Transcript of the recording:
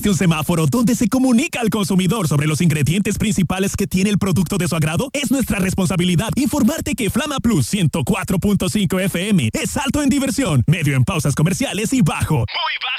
Un semáforo donde se comunica al consumidor sobre los ingredientes principales que tiene el producto de su agrado. Es nuestra responsabilidad informarte que Flama Plus 104.5 FM es alto en diversión, medio en pausas comerciales y bajo, muy bajo